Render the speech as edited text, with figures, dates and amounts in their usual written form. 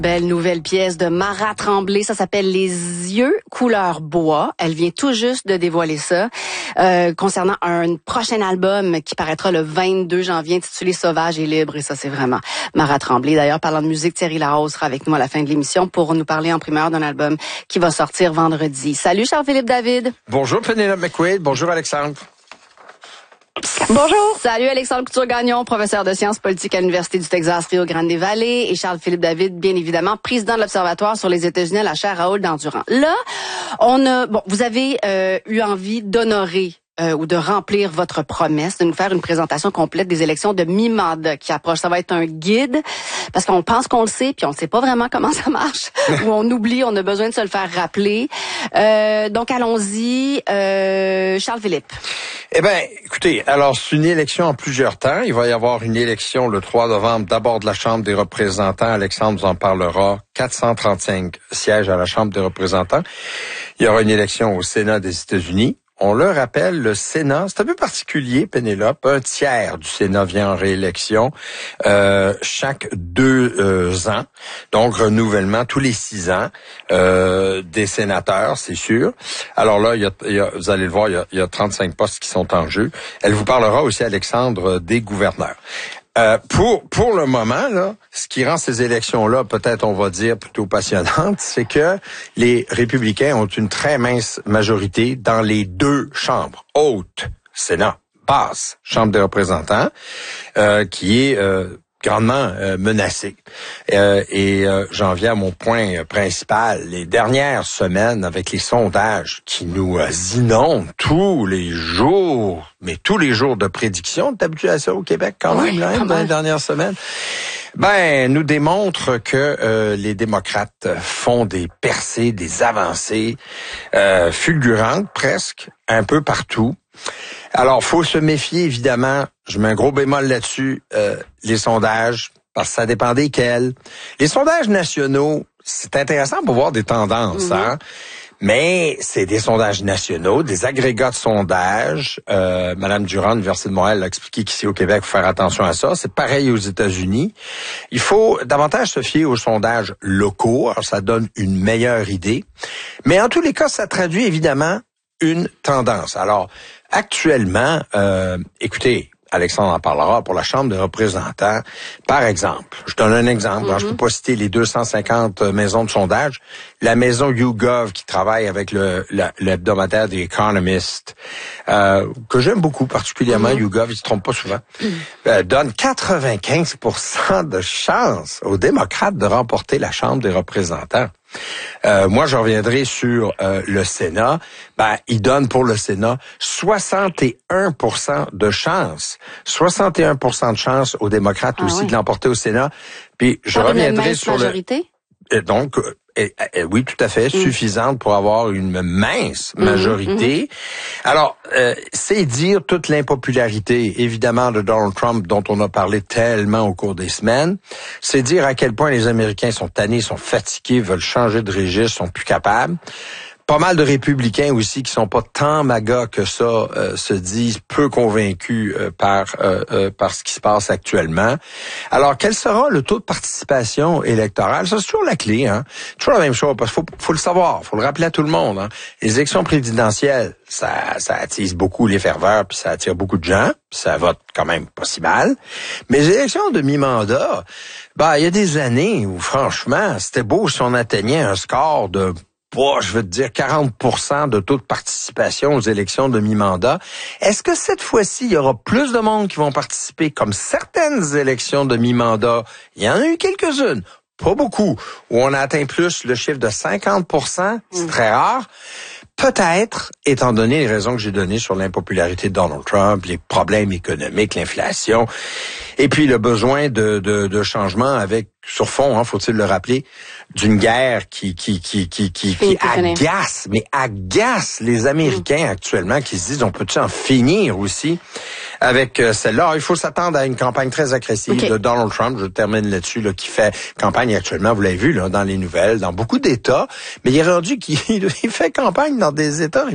Belle nouvelle pièce de Mara Tremblay, ça s'appelle Les yeux couleur bois. Elle vient tout juste de dévoiler ça concernant un prochain album qui paraîtra le 22 janvier intitulé Sauvage et libre. Et ça, c'est vraiment Mara Tremblay. D'ailleurs, parlant de musique, Thierry Larose sera avec nous à la fin de l'émission pour nous parler en primeur d'un album qui va sortir vendredi. Salut Charles-Philippe David. Bonjour Penelope McQuaid. Bonjour Alexandre. Bonjour. Salut Alexandre Couture-Gagnon, professeur de sciences politiques à l'Université du Texas Rio Grande Valley, et Charles-Philippe David, bien évidemment, président de l'Observatoire sur les États-Unis à la chaire Raoul Dandurand. Là, vous avez eu envie d'honorer ou de remplir votre promesse, de nous faire une présentation complète des élections de mi-mandat qui approchent. Ça va être un guide, parce qu'on pense qu'on le sait, puis on ne sait pas vraiment comment ça marche, ou on oublie, on a besoin de se le faire rappeler. Donc, allons-y. Charles-Philippe. Eh bien, écoutez, alors c'est une élection en plusieurs temps. Il va y avoir une élection le 3 novembre, d'abord de la Chambre des représentants. Alexandre vous en parlera. 435 sièges à la Chambre des représentants. Il y aura une élection au Sénat des États-Unis. On le rappelle, le Sénat, c'est un peu particulier, Pénélope. Un tiers du Sénat vient en réélection chaque 2 ans. Donc, renouvellement tous les 6 ans des sénateurs, c'est sûr. Alors là, vous allez le voir, il y a 35 postes qui sont en jeu. Elle vous parlera aussi, Alexandre, des gouverneurs. Pour le moment, là, ce qui rend ces élections-là, peut-être on va dire plutôt passionnantes, c'est que les républicains ont une très mince majorité dans les 2 chambres, haute, Sénat, basse, Chambre des représentants, qui est grandement menacée. J'en viens à mon point principal. Les dernières semaines, avec les sondages qui nous inondent tous les jours, mais tous les jours de prédiction, t'es habitué à ça au Québec quand même, là, dans les dernières semaines, nous démontre que les démocrates font des percées, des avancées fulgurantes presque, un peu partout. Alors, faut se méfier, évidemment. Je mets un gros bémol là-dessus, les sondages, parce que ça dépend desquels. Les sondages nationaux, c'est intéressant pour voir des tendances, hein. Mais c'est des sondages nationaux, des agrégats de sondages. Madame Durand, l'Université de Montréal, a expliqué qu'ici au Québec, il faut faire attention à ça. C'est pareil aux États-Unis. Il faut davantage se fier aux sondages locaux. Alors, ça donne une meilleure idée. Mais en tous les cas, ça traduit évidemment une tendance. Alors, actuellement, écoutez, Alexandre en parlera, pour la Chambre des représentants, par exemple, je donne un exemple, je peux pas citer les 250 maisons de sondage, la maison YouGov qui travaille avec l'hebdomadaire The Economist, que j'aime beaucoup particulièrement, YouGov, il se trompe pas souvent, donne 95% de chance aux démocrates de remporter la Chambre des représentants. Moi, je reviendrai sur le Sénat. Il donne pour le Sénat 61% de chance. 61% de chance aux démocrates aussi de l'emporter au Sénat. Puis je reviendrai sur majorité? Donc, oui, tout à fait, suffisante pour avoir une mince majorité. Alors, c'est dire toute l'impopularité, évidemment, de Donald Trump, dont on a parlé tellement au cours des semaines. C'est dire à quel point les Américains sont tannés, sont fatigués, veulent changer de registre, sont plus capables. Pas mal de républicains aussi qui sont pas tant MAGA que ça se disent peu convaincus par ce qui se passe actuellement. Alors, quel sera le taux de participation électorale? Ça, c'est toujours la clé, hein. Toujours la même chose, parce qu'il faut le savoir, faut le rappeler à tout le monde, hein. Les élections présidentielles, ça attise beaucoup les ferveurs, puis ça attire beaucoup de gens, puis ça vote quand même pas si mal. Mais les élections de mi-mandat, il y a des années où, franchement, c'était beau si on atteignait un score de 40% de taux de participation aux élections de mi-mandat. Est-ce que cette fois-ci, il y aura plus de monde qui vont participer comme certaines élections de mi-mandat? Il y en a eu quelques-unes, pas beaucoup, où on a atteint plus le chiffre de 50%, c'est très rare. Peut-être, étant donné les raisons que j'ai données sur l'impopularité de Donald Trump, les problèmes économiques, l'inflation, et puis le besoin de changement avec, sur fond, faut-il le rappeler, d'une guerre qui agace les Américains actuellement, qui se disent, on peut-tu en finir aussi avec celle-là? Alors, il faut s'attendre à une campagne très agressive de Donald Trump, je termine là-dessus, qui fait campagne actuellement, vous l'avez vu, dans les nouvelles, dans beaucoup d'États, mais il est rendu qu'il fait campagne dans des États